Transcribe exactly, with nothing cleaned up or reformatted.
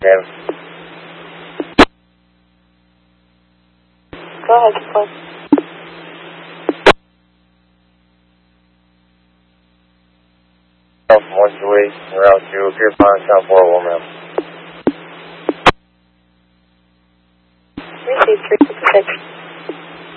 ma'am. Go ahead, please. One two eight, route two, Pier Pond, South four oh one, ma'am. Received three six six.